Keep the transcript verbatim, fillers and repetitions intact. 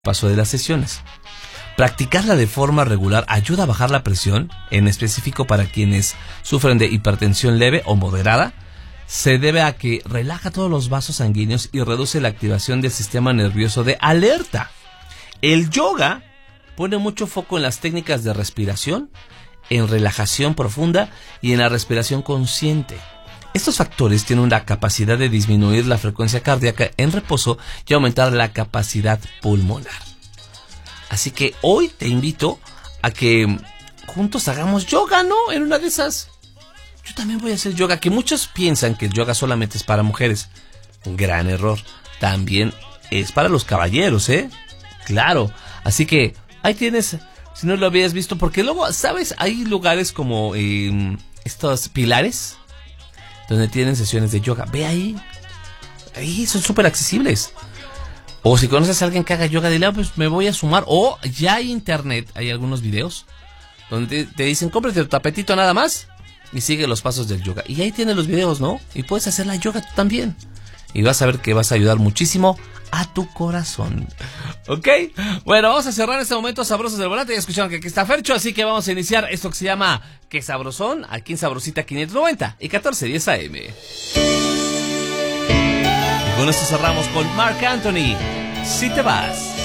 paso de las sesiones. Practicarla de forma regular ayuda a bajar la presión, en específico para quienes sufren de hipertensión leve o moderada. Se debe a que relaja todos los vasos sanguíneos y reduce la activación del sistema nervioso de alerta. El yoga pone mucho foco en las técnicas de respiración, en relajación profunda y en la respiración consciente. Estos factores tienen la capacidad de disminuir la frecuencia cardíaca en reposo y aumentar la capacidad pulmonar. Así que hoy te invito a que juntos hagamos yoga, ¿no? En una de esas. Yo también voy a hacer yoga, que muchos piensan que el yoga solamente es para mujeres. Un gran error. También es para los caballeros, ¿eh? Claro. Así que ahí tienes, si no lo habías visto, porque luego, ¿sabes? Hay lugares como eh, estos pilares donde tienen sesiones de yoga. Ve ahí. Ahí son súper accesibles. O si conoces a alguien que haga yoga, dile, ah, pues me voy a sumar. O ya hay internet, hay algunos videos donde te dicen, cómprate tu tapetito nada más y sigue los pasos del yoga. Y ahí tienes los videos, ¿no? Y puedes hacer la yoga tú también. Y vas a ver que vas a ayudar muchísimo a tu corazón. ¿Ok? Bueno, vamos a cerrar este momento sabrosos del volante. Ya escucharon que aquí está Fercho, así que vamos a iniciar esto que se llama Qué Sabrosón, aquí en Sabrosita quinientos noventa y catorce diez A M. Y con esto cerramos con Marc Anthony, Si Te Vas.